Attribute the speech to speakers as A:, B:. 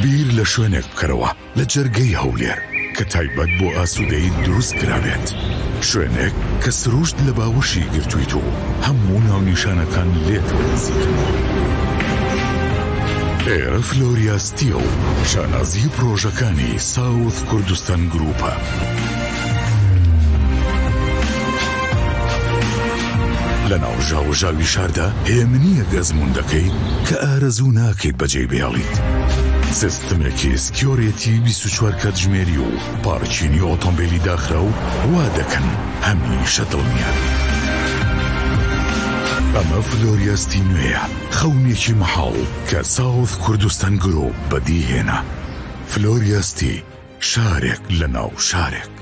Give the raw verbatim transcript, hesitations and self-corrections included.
A: بیر لە شوێنێک بکەرەوە لە جەرگەی هەولێر کە تایبەت بۆ ئاسوودەیی دروست کرابێت، شوێنێک کە سروشت لە باوەشی گرتوویت و هەموو ناونیشانەکان لێتەوە نزیکن. ئێرە فلۆریاستیە و شانازی پرۆژەکانی ساوث کوردستان گروپە. لە ناو ژاوەژاوی شاردا هێمنیە گەزموندەکەی کە ئارەزوو ناکەیت بەجێی بێڵیت. سیستمێکی سکیۆرێتی بیست و چوار کاتژمێری و پارکینی ئۆتۆمبیلی داخرا و وا دەکەن هەمیشە دڵنیان. ئەمە فلۆریاستی نوێیە، خەونێکی مەحاڵ کە ساوث کوردستان گرۆپ بەدیهێنا. فلۆریاستی، شارێک لە ناو شارێک.